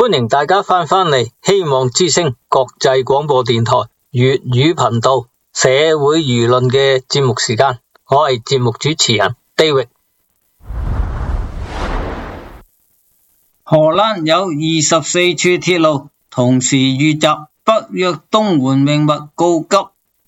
歡迎大家翻嚟希望之聲國際廣播電台粵語頻道社會輿論嘅節目時間，我係節目主持人 David。 荷蘭有24處鐵路同時遇襲，北約東援命脈告急。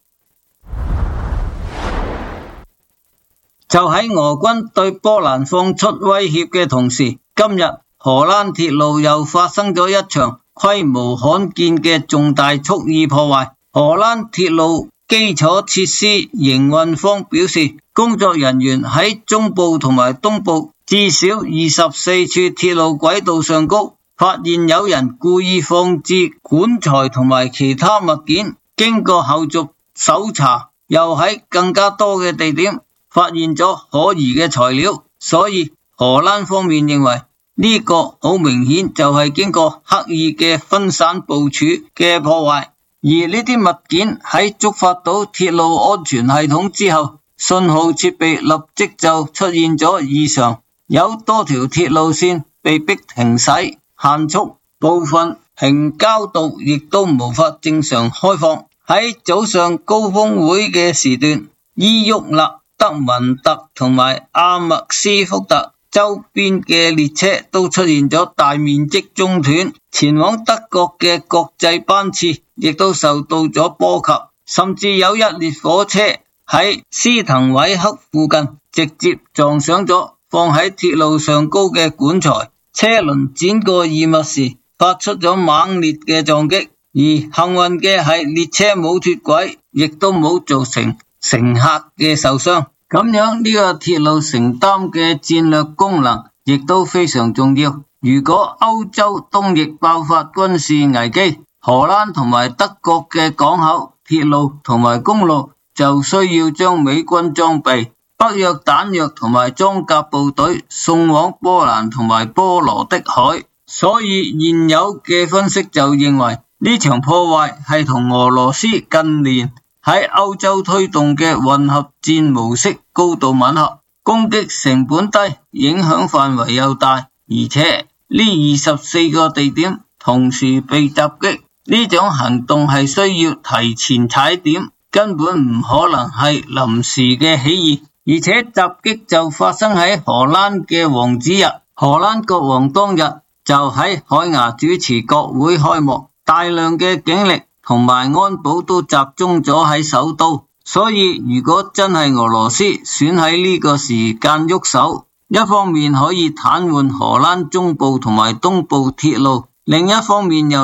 就喺俄軍對波蘭放出威脅嘅同時，今日荷蘭鐵路又發生咗一場規模罕見嘅重大蓄意破壞。荷蘭鐵路基礎設施營運方表示，工作人員喺中部同埋東部至少24處鐵路軌道上高發現有人故意放置管材同埋其他物件，經過後續搜查，又喺更加多嘅地點發現咗可疑嘅材料，所以荷蘭方面認為呢個好明顯就係經過刻意嘅分散部署嘅破壞，而呢啲物件喺觸發到鐵路安全系統之後，信號設備立即就出現咗異常，有多條鐵路線被迫停駛限速，部分平交道亦都無法正常開放。喺早上高峰會嘅時段，伊沃勒、德文特同埋阿默斯福特周邊嘅列車都出現咗大面積中斷，前往德國嘅國際班次亦都受到咗波及，甚至有一列火車喺斯滕韋克附近直接撞上咗放喺鐵路上高嘅管材，車輪輾過異物時發出咗猛烈嘅撞擊，而幸運嘅係列車冇脫軌，亦都冇造成乘客嘅受傷。咁樣呢個鐵路承擔嘅戰略功能亦都非常重要。如果歐洲東翼爆發軍事危機，荷蘭同埋德國嘅港口、鐵路同埋公路就需要將美軍裝備、北約彈藥同埋裝甲部隊送往波蘭同埋波羅的海。所以現有嘅分析就認為呢場破壞係同俄羅斯近年喺歐洲推動嘅混合戰模式高度吻合，攻擊成本低，影響範圍又大，而且呢24個地點同時被襲擊，呢種行動係需要提前踩點，根本唔可能係臨時嘅起義，而且襲擊就發生喺荷蘭嘅王子日，荷蘭國王當日就喺海牙主持國會開幕，大量嘅警力同埋安保都集中咗喺首都，所以如果真係俄羅斯選喺呢個時間喐手，一方面可以癱瘓荷蘭中部同埋東部鐵路，另一方面又